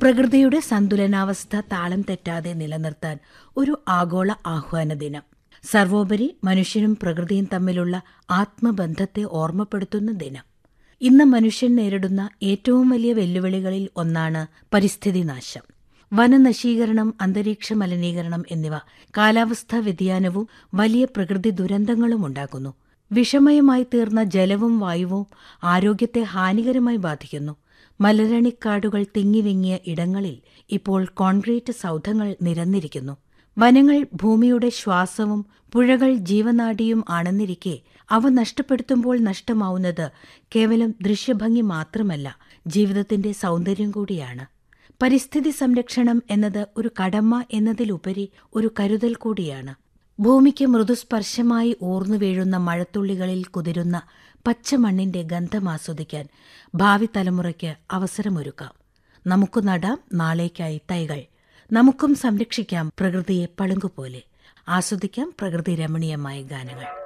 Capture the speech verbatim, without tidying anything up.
പ്രകൃതിയുടെ സന്തുലനാവസ്ഥ താളം തെറ്റാതെ നിലനിർത്താൻ ഒരു ആഗോള ആഹ്വാന ദിനം. സർവോപരി മനുഷ്യനും പ്രകൃതിയും തമ്മിലുള്ള ആത്മബന്ധത്തെ ഓർമ്മപ്പെടുത്തുന്ന ദിനം. ഇന്ന് മനുഷ്യൻ നേരിടുന്ന ഏറ്റവും വലിയ വെല്ലുവിളികളിൽ ഒന്നാണ് പരിസ്ഥിതി നാശം. വനനശീകരണം, അന്തരീക്ഷ മലിനീകരണം എന്നിവ കാലാവസ്ഥാ വ്യതിയാനവും വലിയ പ്രകൃതി ദുരന്തങ്ങളും ഉണ്ടാക്കുന്നു. വിഷമയമായി തീർന്ന ജലവും വായുവും ആരോഗ്യത്തെ ഹാനികരമായി ബാധിക്കുന്നു. മലരണിക്കാടുകൾ തിങ്ങിവിങ്ങിയ ഇടങ്ങളിൽ ഇപ്പോൾ കോൺക്രീറ്റ് സൗധങ്ങൾ നിരന്നിരിക്കുന്നു. വനങ്ങൾ ഭൂമിയുടെ ശ്വാസവും പുഴകൾ ജീവനാഡിയും ആണെന്നിരിക്കെ അവ നഷ്ടപ്പെടുത്തുമ്പോൾ നഷ്ടമാവുന്നത് കേവലം ദൃശ്യഭംഗി മാത്രമല്ല, ജീവിതത്തിന്റെ സൗന്ദര്യം കൂടിയാണ്. പരിസ്ഥിതി സംരക്ഷണം എന്നത് ഒരു കടമ എന്നതിലുപരി ഒരു കരുതൽ കൂടിയാണ്. ഭൂമിക്ക് മൃദുസ്പർശമായി ഊർന്നു വീഴുന്ന മഴത്തുള്ളികളിൽ കുതിരുന്ന പച്ചമണ്ണിന്റെ ഗന്ധമാസ്വദിക്കാൻ ഭാവി തലമുറയ്ക്ക് അവസരമൊരുക്കാം. നമുക്ക് നടാം നാളേക്കായി തൈകൾ. നമുക്കും സംരക്ഷിക്കാം പ്രകൃതിയെ പളുങ്കുപോലെ. ആസ്വദിക്കാം പ്രകൃതി രമണീയമായ ഗാനങ്ങൾ.